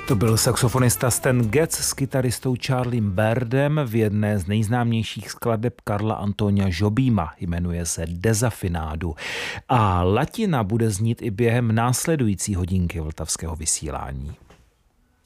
To byl saxofonista Stan Getz s kytaristou Charliem Bairdem v jedné z nejznámějších skladeb Karla Antonia Jobima. Jmenuje se Desafinado. A latina bude znít i během následující hodinky vltavského vysílání.